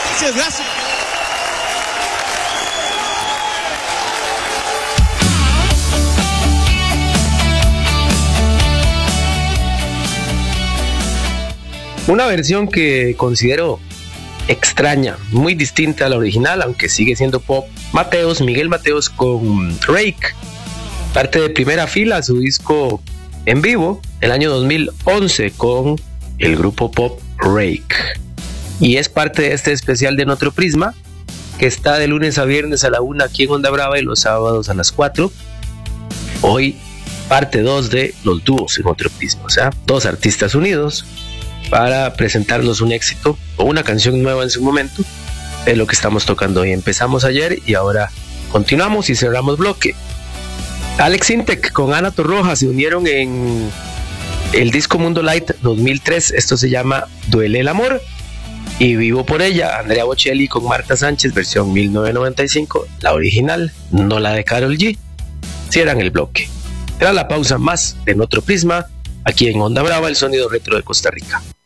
Gracias, gracias. Una versión que considero extraña, muy distinta a la original, aunque sigue siendo pop. Miguel Mateos con Rake, parte de Primera Fila, su disco en vivo, el año 2011, con el grupo pop Rake. Y es parte de este especial de En Otro Prisma, que está de lunes a viernes a la 1 aquí en Onda Brava y los sábados a las 4. Hoy parte 2 de los dúos En Otro Prisma, o sea, dos artistas unidos para presentarnos un éxito o una canción nueva en su momento. Es lo que estamos tocando hoy. Empezamos ayer y ahora continuamos y cerramos bloque. Alex Intec con Ana Torroja se unieron en el disco Mundo Light 2003. Esto se llama Duele el Amor. Y Vivo por ella, Andrea Bocelli con Marta Sánchez, versión 1995, la original, no la de Karol G. Cierran el bloque. Era la pausa más de En Otro Prisma, aquí en Onda Brava, el sonido retro de Costa Rica.